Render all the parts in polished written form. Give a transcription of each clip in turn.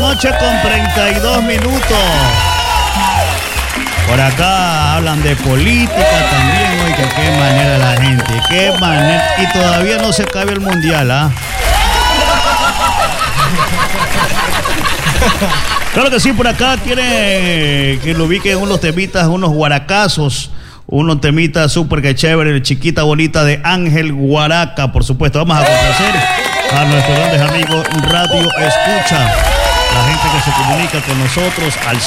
noche con 32 minutos. Por acá hablan de política también, oiga, qué manera la gente, qué manera. Y todavía no se cabe el mundial, ¿ah? Claro que sí, por acá quiere que lo ubiquen unos temitas, unos guaracazos, unos temitas súper que chévere, chiquita bonita de Ángel Guaraca, por supuesto. Vamos a complacer a nuestros grandes amigos Radio Escucha, la gente que se comunica con nosotros al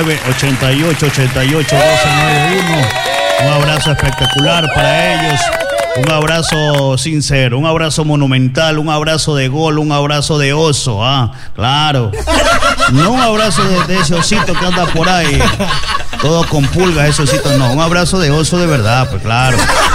09-88-88-1291. Un abrazo espectacular para ellos. Un abrazo sincero, un abrazo monumental, un abrazo de gol, un abrazo de oso, claro. No un abrazo de ese osito que anda por ahí, todo con pulgas, ese osito, no, un abrazo de oso de verdad, pues claro.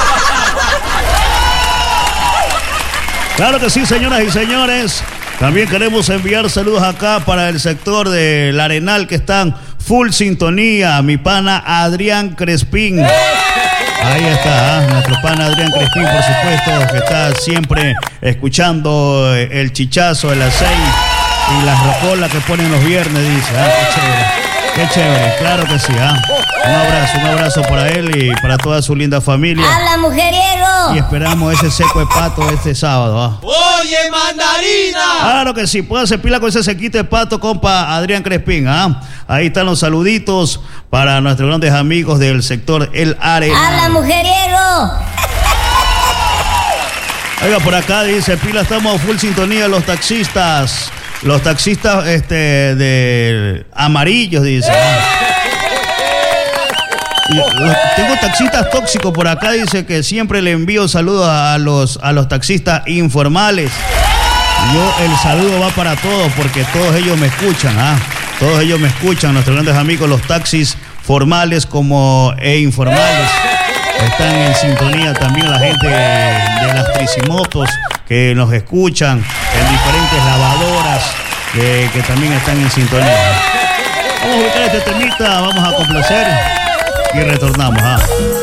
Claro que sí, señoras y señores. También queremos enviar saludos acá para el sector del Arenal que están full sintonía, mi pana Adrián Crespín. Ahí está, nuestro pana Adrián Crespín, por supuesto, que está siempre escuchando el chichazo de las 6 y las rocolas que ponen los viernes, dice. Qué chévere, claro que sí. Un abrazo para él y para toda su linda familia. ¡Habla, mujeriego! Y esperamos ese seco de pato este sábado. ¡Oye, mandarina! Claro que sí, póngase pila con ese sequito de pato, compa Adrián Crespín. Ahí están los saluditos para nuestros grandes amigos del sector El Arenal. ¡Habla, mujeriego! Oiga, por acá dice, pila, estamos full sintonía los taxistas. Los taxistas de amarillos, dice. Tengo taxistas tóxicos por acá, dice que siempre le envío saludos a los taxistas informales. El saludo va para todos porque todos ellos me escuchan, Todos ellos me escuchan, nuestros grandes amigos, los taxis formales como informales. Están en sintonía también la gente de las tricimotos que nos escuchan, en diferentes lavadoras que también están en sintonía. Vamos a ubicar este temita, vamos a complacer y retornamos.